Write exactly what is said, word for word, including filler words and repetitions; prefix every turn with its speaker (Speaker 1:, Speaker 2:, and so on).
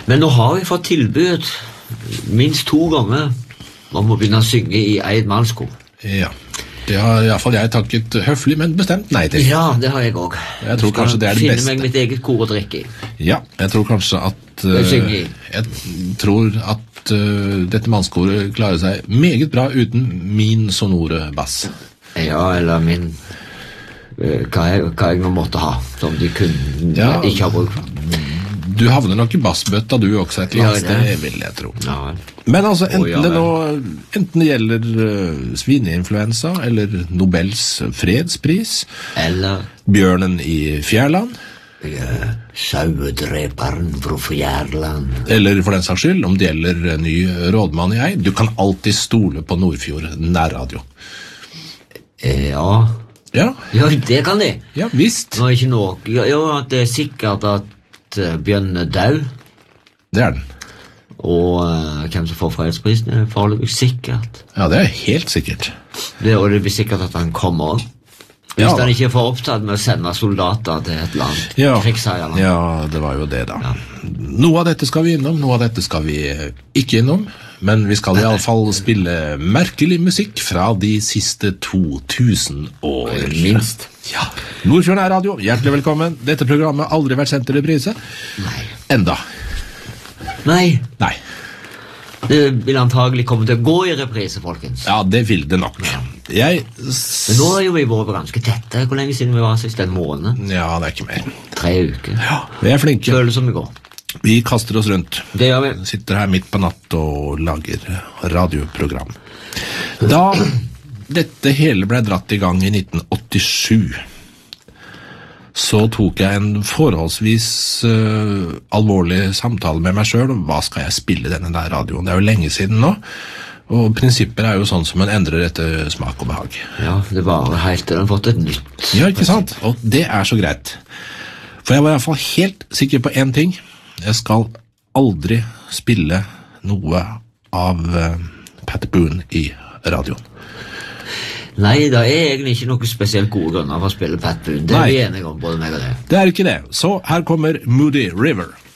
Speaker 1: Men nå har vi fått tilbud minst to ganger om å begynne å synge i eget mannskor.
Speaker 2: Ja, det har i hvert fall jeg takket høflig, men bestemt nei til.
Speaker 1: Ja, det har jeg også.
Speaker 2: Jeg tror kanskje det er det
Speaker 1: finne
Speaker 2: beste.
Speaker 1: meg mitt eget kor å drikke i.
Speaker 2: Ja, jeg tror kanskje at uh, jeg tror at uh, dette mannskoret klarer seg meget bra uten min sonore bass.
Speaker 1: Ja, eller min uh, hva, jeg, hva jeg nå måtte ha, som de kunne ja, ikke ha bruk for.
Speaker 2: Du havner nok i bassbøtta du også et eller annet sted, ja, vil jeg tro. Ja. Men altså, enten, oh, ja, det nå, enten det gjelder uh, svineinfluensa, eller Nobels fredspris,
Speaker 1: eller
Speaker 2: bjørnen i Fjærland,
Speaker 1: ja, sauedreperen fra Fjærland,
Speaker 2: eller for den saks skyld, om det gjelder ny rådmann i Eid, du kan alltid stole på Nordfjord nærradio.
Speaker 1: Ja.
Speaker 2: Ja.
Speaker 1: Ja, det kan de.
Speaker 2: Ja, visst.
Speaker 1: Nå er ikke noe, ja, ja, det er sikkert at bjørnen er død.
Speaker 2: Det er den.
Speaker 1: Og uh, hvem som får fredsprisen er foreløpig sikkert.
Speaker 2: Ja, det er helt sikkert.
Speaker 1: Det, og det blir sikkert at han kommer. Hvis ja. Han ikke får opptatt med å sende soldater til et land.
Speaker 2: Ja.
Speaker 1: Krigsherreland.
Speaker 2: Ja, det var jo det da.
Speaker 1: Ja.
Speaker 2: Noe av dette skal vi innom, noe av dette skal vi ikke innom. Men vi skal i alle fall spille merkelig musikk fra de siste to tusen år.
Speaker 1: Minst.
Speaker 2: Ja. Nordfjord nærradio, hjertelig velkommen. Dette programmet har aldri vært sendt til reprise.
Speaker 1: Nei.
Speaker 2: Enda.
Speaker 1: Nei.
Speaker 2: Nei.
Speaker 1: Det vil antagelig komme til å gå i reprise, folkens.
Speaker 2: Ja, det vil det nok. Jeg...
Speaker 1: Men nå er jo vi vært ganske tette. Hvor lenge siden vi var sist? En måned?
Speaker 2: Ja, det er ikke mer.
Speaker 1: Tre uker.
Speaker 2: Ja, vi er flinke.
Speaker 1: Føles som i går.
Speaker 2: Vi kaster oss rundt.
Speaker 1: Det gjør vi.
Speaker 2: Sitter her midt på natt og lager radioprogram. Da dette hele ble dratt i gang i nitten åttisju, så tok jeg en forholdsvis uh, alvorlig samtale med meg selv om hva skal jeg spille denne der radioen. Det er jo lenge siden nå, og prinsipper er jo sånn som man endrer etter smak og behag.
Speaker 1: Ja, det var helt til den har fått et nytt.
Speaker 2: Ja, ikke sant? Og det er så greit. For jeg var i hvert fall helt sikker på en ting. Jeg skal aldri spille noe av uh, Pat Boone i radioen.
Speaker 1: Nei, det er egentlig ikke noe spesielt gode grunner for å spille Pat Boone. Det er vi enige om, både meg og det.
Speaker 2: Det er ikke det. Så her kommer Moody River.